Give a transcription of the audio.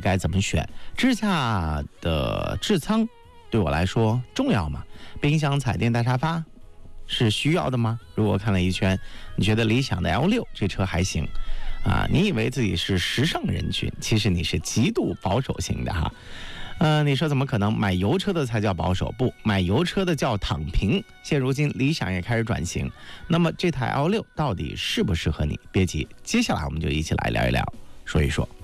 该怎么选？支架的置仓对我来说重要吗？冰箱、彩电、大沙发是需要的吗？如果看了一圈，你觉得理想的 L6 这车还行啊？你以为自己是时尚人群，其实你是极度保守型的哈。你说怎么可能？买油车的才叫保守，不，买油车的叫躺平。现如今理想也开始转型，那么这台 L6 到底适不适合你？别急，接下来我们就一起来聊一聊，说一说。